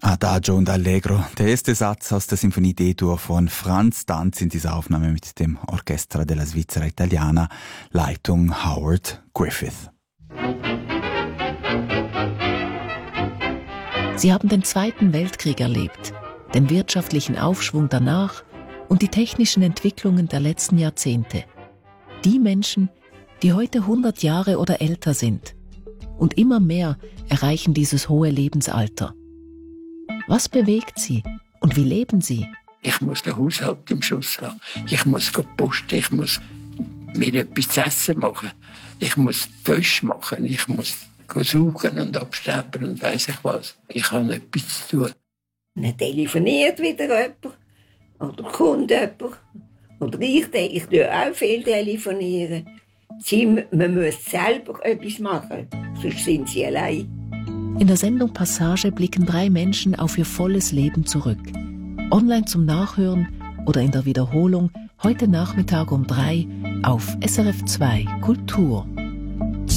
Adagio und Allegro, der erste Satz aus der Sinfonie D-Dur von Franz Danz in dieser Aufnahme mit dem Orchestra della Svizzera Italiana, Leitung Howard Griffith. Sie haben den Zweiten Weltkrieg erlebt, den wirtschaftlichen Aufschwung danach und die technischen Entwicklungen der letzten Jahrzehnte. Die Menschen, die heute 100 Jahre oder älter sind. Und immer mehr erreichen dieses hohe Lebensalter. Was bewegt sie und wie leben sie? Ich muss den Haushalt im Schuss haben. Ich muss posten, ich muss mir etwas zu essen machen. Ich muss Wäsche machen, ich muss suchen und abstempeln und weiss ich was. Ich habe etwas zu tun. Dann telefoniert wieder jemand oder kommt jemand. Oder ich tue auch viel telefonieren. Man muss selber etwas machen, sonst sind sie allein. In der Sendung Passage blicken 3 Menschen auf ihr volles Leben zurück. Online zum Nachhören oder in der Wiederholung heute Nachmittag um 3 auf SRF 2 Kultur.